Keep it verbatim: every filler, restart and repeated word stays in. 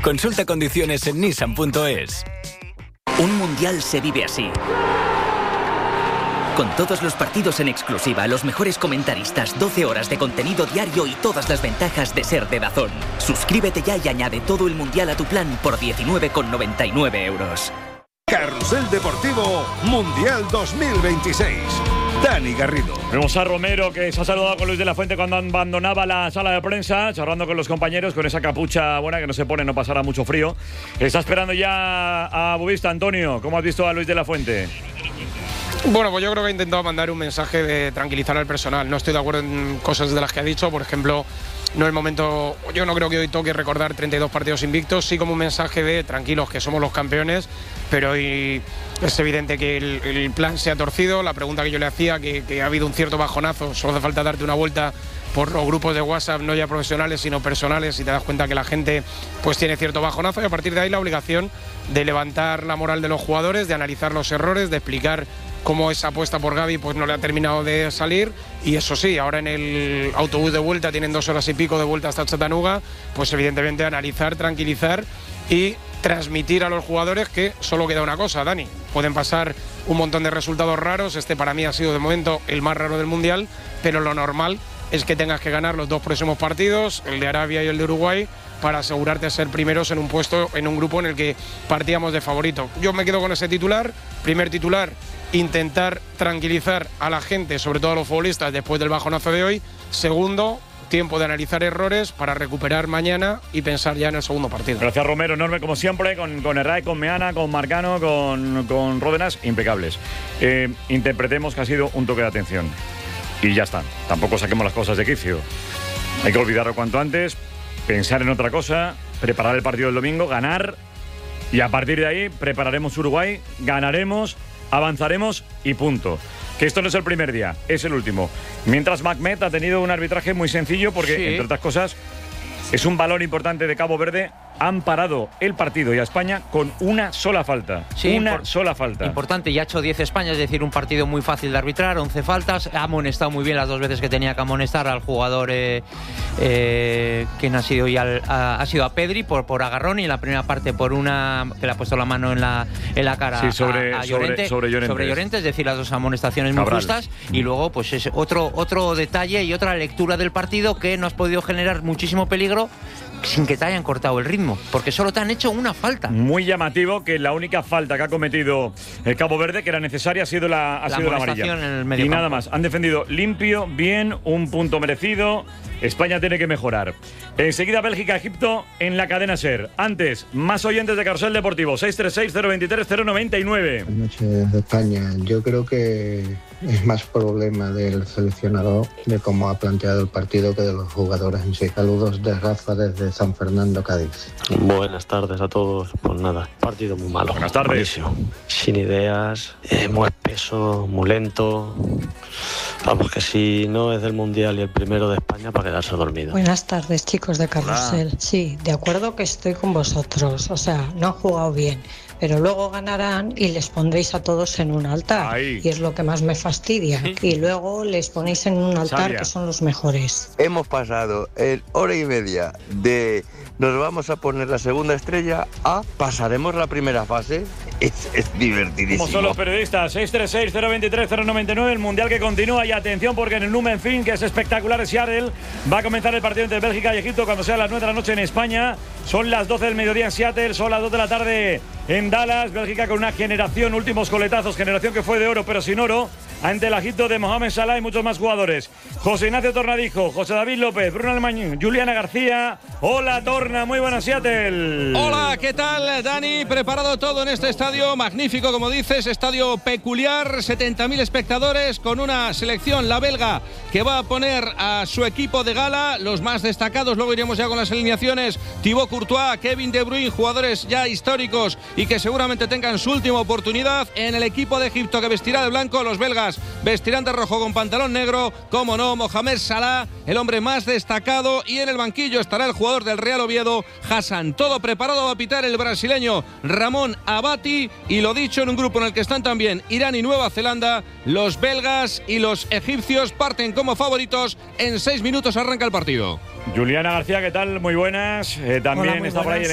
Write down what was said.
Consulta condiciones en nissan punto es. Un mundial se vive así. Con todos los partidos en exclusiva, los mejores comentaristas, doce horas de contenido diario y todas las ventajas de ser de DAZN. Suscríbete ya y añade todo el mundial a tu plan por diecinueve con noventa y nueve euros. Carrusel Deportivo Mundial dos mil veintiséis. Dani Garrido. Vemos a Romero, que se ha saludado con Luis de la Fuente cuando abandonaba la sala de prensa, charlando con los compañeros, con esa capucha buena que no se pone, no pasará mucho frío. Está esperando ya a Bubista. Antonio, ¿cómo has visto a Luis de la Fuente? Bueno, pues yo creo que ha intentado mandar un mensaje de tranquilizar al personal. No estoy de acuerdo en cosas de las que ha dicho. Por ejemplo, no es el momento. Yo no creo que hoy toque recordar treinta y dos partidos invictos. Sí, como un mensaje de tranquilos, que somos los campeones. Pero hoy es evidente que el, el plan se ha torcido. La pregunta que yo le hacía, que, que ha habido un cierto bajonazo. Solo hace falta darte una vuelta por los grupos de WhatsApp, no ya profesionales sino personales, y te das cuenta que la gente pues tiene cierto bajonazo, y a partir de ahí la obligación de levantar la moral de los jugadores, de analizar los errores, de explicar cómo esa apuesta por Gavi pues no le ha terminado de salir. Y eso sí, ahora en el autobús de vuelta, tienen dos horas y pico de vuelta hasta Chattanooga, pues evidentemente analizar, tranquilizar y transmitir a los jugadores que solo queda una cosa, Dani. Pueden pasar un montón de resultados raros, este para mí ha sido de momento el más raro del Mundial, pero lo normal es que tengas que ganar los dos próximos partidos, el de Arabia y el de Uruguay, para asegurarte de ser primeros en un puesto, en un grupo en el que partíamos de favorito. Yo me quedo con ese titular. Primer titular, intentar tranquilizar a la gente, sobre todo a los futbolistas, después del bajonazo de hoy. Segundo, tiempo de analizar errores para recuperar mañana y pensar ya en el segundo partido. Gracias, Romero, enorme como siempre, con, con Herray, con Meana, con Marcano, con, con Ródenas, impecables. Eh, interpretemos que ha sido un toque de atención. Y ya está, tampoco saquemos las cosas de quicio. Hay que olvidarlo cuanto antes, pensar en otra cosa, preparar el partido del domingo, ganar, y a partir de ahí prepararemos Uruguay, ganaremos, avanzaremos y punto. Que esto no es el primer día, es el último. Mientras Mehmet ha tenido un arbitraje muy sencillo porque, sí, entre otras cosas, es un valor importante de Cabo Verde. Han parado el partido y a España con una sola falta. Sí, una impor- sola falta. Importante, y ha hecho diez España, es decir, un partido muy fácil de arbitrar, once faltas. Ha amonestado muy bien las dos veces que tenía que amonestar al jugador, eh, eh, quien ha sido ya el, ha, ha sido a Pedri por, por agarrón, y en la primera parte por una que le ha puesto la mano en la, en la cara, sí, sobre, a, a Llorente, sobre, sobre, Llorente. sobre Llorente, es decir, las dos amonestaciones muy Cabral. justas. Y luego pues es otro, otro detalle y otra lectura del partido, que no has podido generar muchísimo peligro sin que te hayan cortado el ritmo, porque solo te han hecho una falta. Muy llamativo que la única falta que ha cometido el Cabo Verde, que era necesaria, ha sido la, ha la sido la amarilla. En el medio y campo. Nada más. Han defendido limpio, bien, un punto merecido. España tiene que mejorar. Enseguida Bélgica-Egipto en la cadena SER. Antes, más oyentes de Carrusel Deportivo. seis tres seis, cero dos tres, cero nueve nueve. Buenas noches, España. Yo creo que es más problema del seleccionador de cómo ha planteado el partido que de los jugadores en sí. Saludos de Rafa desde San Fernando, Cádiz. Buenas tardes a todos. Pues nada, partido muy malo. Buenas tardes. Buenísimo. Sin ideas, eh, muy espeso, muy lento. Vamos, que si no es del Mundial y el primero de España, para quedarse dormido. Buenas tardes, chicos de Carrusel. Hola. Sí, de acuerdo que estoy con vosotros. O sea, no han jugado bien, pero luego ganarán y les pondréis a todos en un altar. Ahí. Y es lo que más me fastidia. ¿Sí? Y luego les ponéis en un altar, Sabia, que son los mejores. Hemos pasado en hora y media de nos vamos a poner la segunda estrella a pasaremos la primera fase. Es, es divertidísimo. Como son los periodistas. seis tres seis, cero dos tres, cero nueve nueve. El Mundial que continúa. Y atención, porque en el Numenfin, que es espectacular, en Seattle, va a comenzar el partido entre Bélgica y Egipto cuando sea las nueve de la noche en España. Son las doce del mediodía en Seattle, son las dos de la tarde en Dallas. Bélgica con una generación, últimos coletazos, generación que fue de oro pero sin oro, ante el Egipto de Mohamed Salah y muchos más jugadores. José Ignacio Tornadijo, José David López, Bruno Almañón, Juliana García. Hola Torna, muy buenas, Seattle. Hola, ¿qué tal, Dani? Preparado todo en este estadio magnífico, como dices, estadio peculiar, setenta mil espectadores, con una selección, la belga, que va a poner a su equipo de gala, los más destacados. Luego iremos ya con las alineaciones. Thibaut Courtois, Kevin De Bruyne, jugadores ya históricos y que seguramente tengan su última oportunidad. En el equipo de Egipto, que vestirá de blanco, los belgas vestirán de rojo con pantalón negro, como no, Mohamed Salah, el hombre más destacado, y en el banquillo estará el jugador del Real Oviedo, Hassan. Todo preparado a pitar el brasileño Ramón Abati, y lo dicho, en un grupo en el que están también Irán y Nueva Zelanda. Los belgas y los egipcios parten como favoritos. En seis minutos arranca el partido. Juliana García, ¿qué tal? Muy buenas. Eh, también Hola, muy está buenas. por ahí